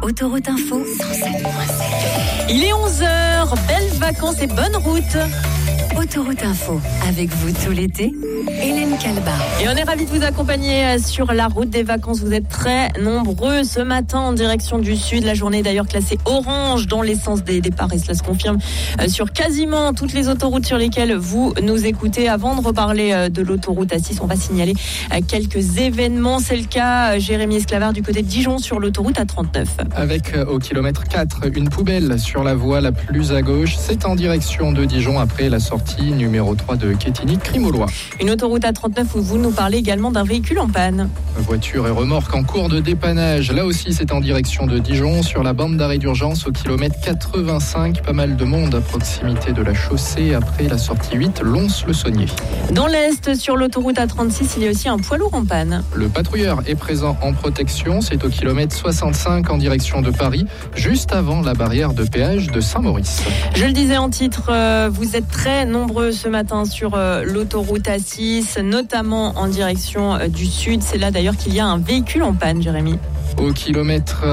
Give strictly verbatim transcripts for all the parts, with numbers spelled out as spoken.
Autoroute Info cent sept virgule sept. Il est onze heures, belles vacances et bonne route. Autoroute Info, avec vous tout l'été, Hélène Calba. Et on est ravis de vous accompagner sur la route des vacances. Vous êtes très nombreux ce matin en direction du sud. La journée est d'ailleurs classée orange dans l'essence des départs et cela se confirme sur quasiment toutes les autoroutes sur lesquelles vous nous écoutez. Avant de reparler de l'autoroute A six, on va signaler quelques événements. C'est le cas, Jérémy Esclavard, du côté de Dijon sur l'autoroute A trente-neuf. Avec au kilomètre quatre, une poubelle sur la voie la plus à gauche. C'est en direction de Dijon après la sortie numéro trois de Quetigny-Crimolois. Une autoroute A trente-neuf où vous nous parlez également d'un véhicule en panne. Voiture et remorque en cours de dépannage. Là aussi, c'est en direction de Dijon, sur la bande d'arrêt d'urgence au kilomètre quatre-vingt-cinq. Pas mal de monde à proximité de la chaussée après la sortie huit, Lons-le-Saunier. Dans l'Est, sur l'autoroute A trente-six, il y a aussi un poids lourd en panne. Le patrouilleur est présent en protection. C'est au kilomètre soixante-cinq en direction de Paris, juste avant la barrière de péage de Saint-Maurice. Je le disais en titre, euh, vous êtes très nombreux ce matin sur euh, l'autoroute A six, notamment en direction euh, du sud. C'est là d'ailleurs qu'il y a un véhicule en panne, Jérémy. Au kilomètre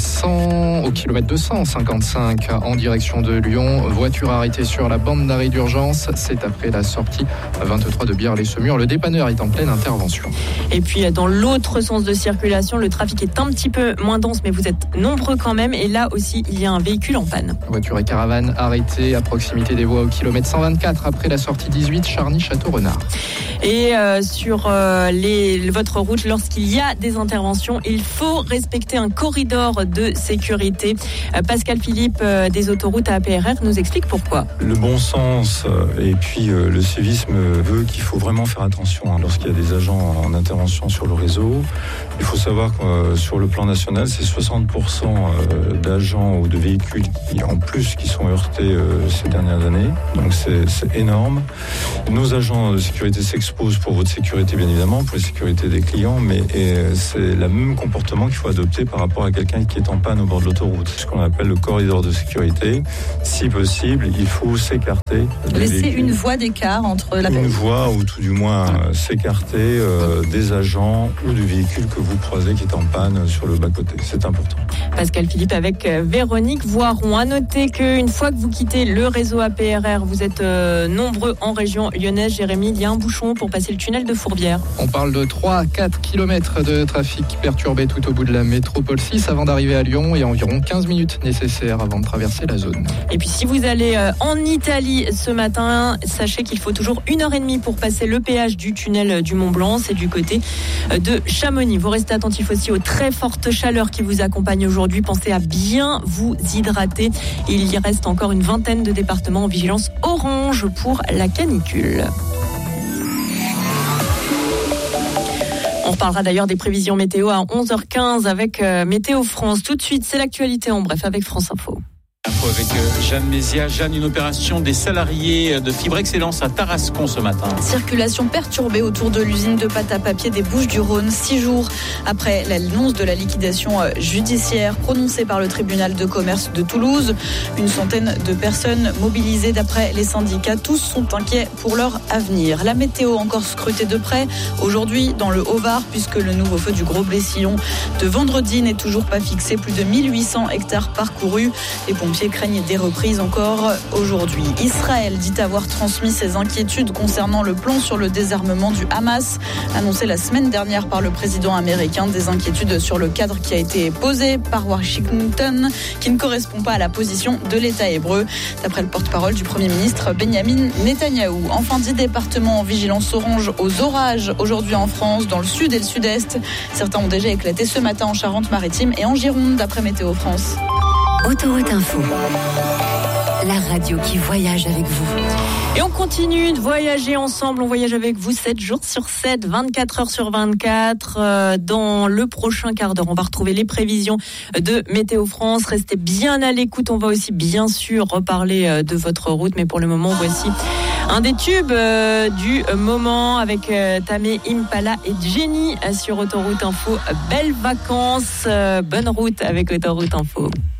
cent, au kilomètre deux cent cinquante-cinq en direction de Lyon, voiture arrêtée sur la bande d'arrêt d'urgence. C'est après la sortie vingt-trois de Bière-les-Semurs. Le dépanneur est en pleine intervention. Et puis dans l'autre sens de circulation, le trafic est un petit peu moins dense, mais vous êtes nombreux quand même. Et là aussi, il y a un véhicule en panne. Voiture et caravane arrêtée à proximité des voies au kilomètre cent vingt-quatre après la sortie dix-huit, Charny-Château-Renard. Et euh, sur euh, les, votre route, lorsqu'il y a des interventions, il faut respecter un corridor de sécurité. Euh, Pascal Philippe euh, des autoroutes à A P R R nous explique pourquoi. Le bon sens euh, et puis euh, le civisme veut qu'il faut vraiment faire attention hein, lorsqu'il y a des agents en intervention sur le réseau. Il faut savoir que euh, sur le plan national, c'est soixante pour cent euh, d'agents ou de véhicules qui, en plus qui sont heurtés euh, ces dernières années. Donc c'est, c'est énorme. Nos agents de sécurité s'exposent pour votre sécurité bien évidemment, pour la sécurité des clients, mais et, c'est le même comportement qu'il faut adopter par rapport à quelqu'un qui est en panne au bord de l'autoroute. Ce qu'on appelle le corridor de sécurité. Si possible, il faut s'écarter. Laisser une voie d'écart entre la Une voie ou tout du moins euh, s'écarter euh, des agents ou du véhicule que vous croisez qui est en panne sur le bas-côté. C'est important. Pascal Philippe avec Véronique Voiron. À noter qu'une fois que vous quittez le réseau A P R R, vous êtes euh, nombreux en région lyonnaise. Jérémy, il y a un bouchon pour passer le tunnel de Fourvière. On parle de trois à quatre kilomètres de trafic perturbé tout au bout de la métropole six avant d'arriver à Lyon et environ quinze minutes nécessaires avant de traverser la zone. Et puis si vous allez euh, en Italie ce matin, sachez qu'il faut toujours une heure et demie pour passer le péage du tunnel du Mont-Blanc. C'est du côté euh, de Chamonix. Vous restez attentifs aussi aux très fortes chaleurs qui vous accompagnent aujourd'hui. Pensez à bien vous hydrater. Il y reste encore une vingtaine de départements en vigilance orange pour la canicule. On reparlera d'ailleurs des prévisions météo à onze heures quinze avec euh, Météo France. Tout de suite, c'est l'actualité en bref avec France Info. Avec Jeanne Mézia. Jeanne, une opération des salariés de Fibre Excellence à Tarascon ce matin. Circulation perturbée autour de l'usine de pâte à papier des Bouches-du-Rhône, six jours après l'annonce de la liquidation judiciaire prononcée par le tribunal de commerce de Toulouse. Une centaine de personnes mobilisées d'après les syndicats. Tous sont inquiets pour leur avenir. La météo encore scrutée de près aujourd'hui dans le Haut-Var puisque le nouveau feu du Gros Blessillon de vendredi n'est toujours pas fixé. Plus de mille huit cents hectares parcourus. Les pompiers craignent des reprises encore aujourd'hui. Israël dit avoir transmis ses inquiétudes concernant le plan sur le désarmement du Hamas, annoncé la semaine dernière par le président américain. Des inquiétudes sur le cadre qui a été posé par Washington, qui ne correspond pas à la position de l'État hébreu, d'après le porte-parole du Premier ministre Benyamin Netanyahou. Enfin, dix départements en vigilance orange aux orages aujourd'hui en France, dans le sud et le sud-est. Certains ont déjà éclaté ce matin en Charente-Maritime et en Gironde, d'après Météo France. Autoroute Info, la radio qui voyage avec vous. Et on continue de voyager ensemble. On voyage avec vous sept jours sur sept, vingt-quatre heures sur vingt-quatre. Euh, dans le prochain quart d'heure, on va retrouver les prévisions de Météo France. Restez bien à l'écoute. On va aussi bien sûr reparler de votre route. Mais pour le moment, voici un des tubes euh, du moment avec euh, Tamé Impala et Jenny sur Autoroute Info. Belles vacances, euh, bonne route avec Autoroute Info.